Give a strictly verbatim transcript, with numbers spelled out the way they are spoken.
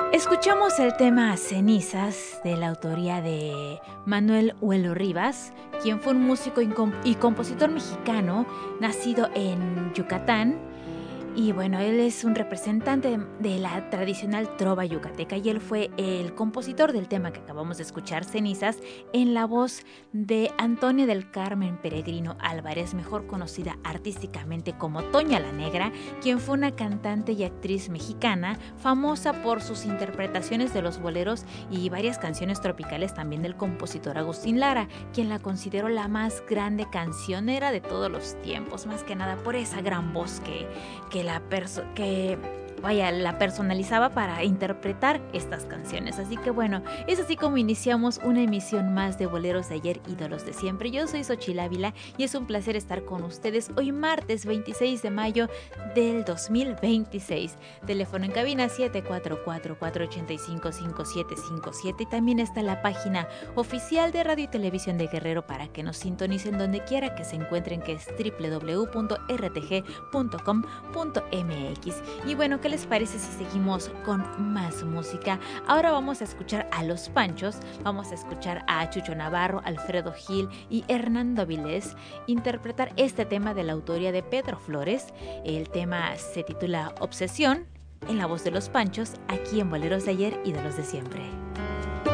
Escuchamos el tema Cenizas de la autoría de Manuel Huelo Rivas, quien fue un músico y compositor mexicano nacido en Yucatán. Y bueno, él es un representante de la tradicional trova yucateca y él fue el compositor del tema que acabamos de escuchar, Cenizas, en la voz de Antonia del Carmen Peregrino Álvarez, mejor conocida artísticamente como Toña la Negra, quien fue una cantante y actriz mexicana famosa por sus interpretaciones de los boleros y varias canciones tropicales también del compositor Agustín Lara, quien la consideró la más grande cancionera de todos los tiempos, más que nada por esa gran voz que, que la perso- que vaya, la personalizaba para interpretar estas canciones. Así que bueno, es así como iniciamos una emisión más de Boleros de Ayer, Ídolos de Siempre. Yo soy Xochitl Ávila y es un placer estar con ustedes hoy martes veintiséis de mayo del dos mil veintiséis. Teléfono en cabina siete cuatro cuatro, cuatro ocho cinco, cinco siete cinco siete y también está la página oficial de Radio y Televisión de Guerrero para que nos sintonicen donde quiera que se encuentren, que es doble u doble u doble u punto r t g punto com punto m x. Y bueno, ¿qué les parece si seguimos con más música? Ahora vamos a escuchar a Los Panchos, vamos a escuchar a Chucho Navarro, Alfredo Gil y Hernando Vilés interpretar este tema de la autoría de Pedro Flores. El tema se titula Obsesión, en la voz de Los Panchos, aquí en Boleros de Ayer, Ídolos de Siempre.